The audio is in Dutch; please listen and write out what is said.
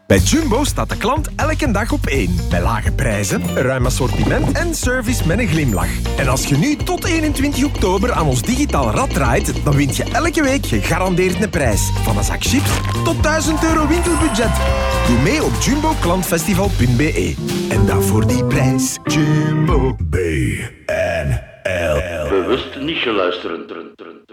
Bij Jumbo staat de klant elke dag op één. Bij lage prijzen, een ruim assortiment en service met een glimlach. En als je nu tot 21 oktober aan ons digitaal rad draait, dan wint je elke week gegarandeerd een prijs. Van een zak chips tot €1000 winkelbudget. Doe mee op jumboklantfestival.be. En dat voor die prijs. Jumbo. BNL. Bewust niet geluisterd.